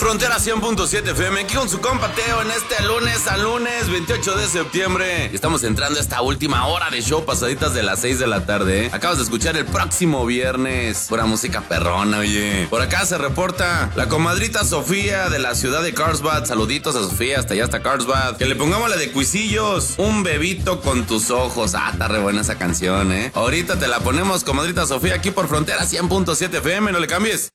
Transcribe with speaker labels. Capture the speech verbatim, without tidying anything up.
Speaker 1: Frontera cien punto siete F M, aquí con su compa Teo en este lunes a lunes veintiocho de septiembre. Estamos entrando a esta última hora de show, pasaditas de las seis de la tarde, ¿eh? Acabas de escuchar el próximo viernes, pura música perrona, oye. Por acá se reporta la comadrita Sofía de la ciudad de Carlsbad. Saluditos a Sofía, hasta allá hasta Carlsbad. Que le pongamos la de Cuisillos, un bebito con tus ojos. Ah, está re buena esa canción, ¿eh? Ahorita te la ponemos, comadrita Sofía, aquí por Frontera cien punto siete F M, no le cambies.